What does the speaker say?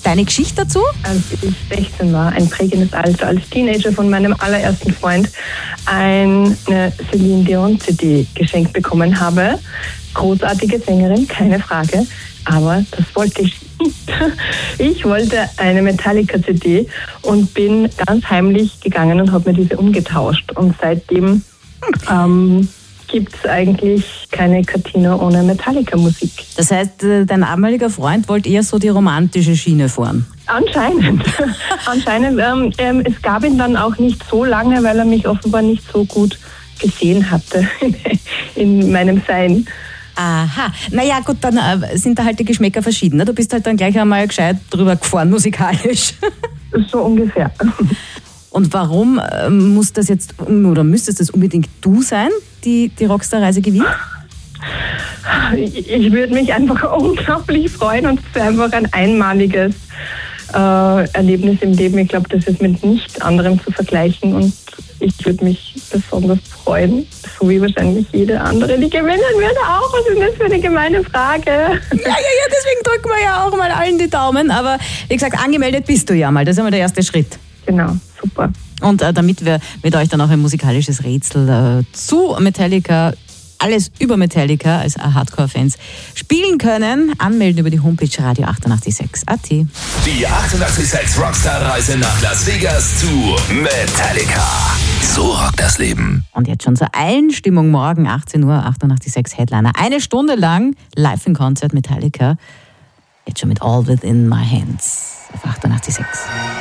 deine Geschichte dazu? Als ich 16 war, ein prägendes Alter, als Teenager von meinem allerersten Freund eine Celine Dion CD geschenkt bekommen habe. Großartige Sängerin, keine Frage, aber das wollte ich nicht. Ich wollte eine Metallica-CD und bin ganz heimlich gegangen und habe mir diese umgetauscht. Und seitdem gibt es eigentlich keine Katina ohne Metallica-Musik. Das heißt, dein damaliger Freund wollte eher so die romantische Schiene fahren? Anscheinend. Es gab ihn dann auch nicht so lange, weil er mich offenbar nicht so gut gesehen hatte in meinem Sein. Aha. Naja, gut, dann sind da halt die Geschmäcker verschieden. Ne? Du bist halt dann gleich einmal gescheit drüber gefahren, musikalisch. So ungefähr. Und warum muss das jetzt, oder müsstest das unbedingt du sein, die Rockstar-Reise gewinnt? Ich würde mich einfach unglaublich freuen und es ist einfach ein einmaliges Erlebnis im Leben. Ich glaube, das ist mit nichts anderem zu vergleichen und ich würde mich besonders freuen, so wie wahrscheinlich jede andere, die gewinnen würde auch. Was ist das für eine gemeine Frage? Ja, deswegen drücken wir ja auch mal allen die Daumen. Aber wie gesagt, angemeldet bist du ja mal. Das ist einmal der erste Schritt. Genau, super. Und damit wir mit euch dann auch ein musikalisches Rätsel zu Metallica, alles über Metallica als Hardcore-Fans spielen können, anmelden über die Homepage radio886.at. Die 886 Rockstar-Reise nach Las Vegas zu Metallica. So rockt das Leben. Und jetzt schon zur Einstimmung morgen 18 Uhr, 886 Headliner. 1 Stunde lang live im Konzert Metallica. Jetzt schon mit All Within My Hands auf 886.